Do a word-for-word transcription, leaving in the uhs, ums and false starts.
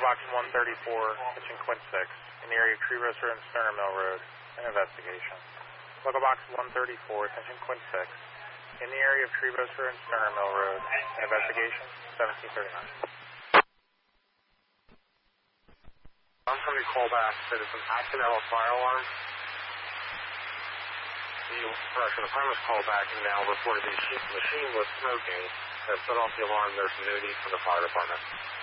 Box one thirty-four, pitching Quint six, in the area of Tree Roaster and Sterner Mill Road, an investigation. Local Box one thirty-four, attention Quint six, in the area of Tree Roaster and Sterner Mill Road, an investigation, seventeen thirty-nine. I'm trying to call back, said it's an accidental fire alarm. The correction, the premise call back now reported the machine was smoking and set off the alarm. There's no need for the fire department.